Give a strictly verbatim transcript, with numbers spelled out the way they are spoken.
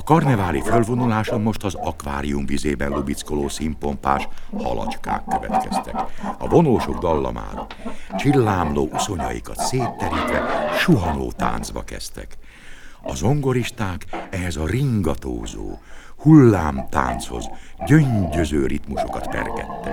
karneváli fölvonuláson most az akvárium vizében lubickoló színpompás halacskák következtek. A vonósok dallamára csillámló uszonyaikat szétterítve suhanó táncba kezdtek. A zongoristák ehhez a ringatózó, hullámtánchoz gyöngyöző ritmusokat pergettek.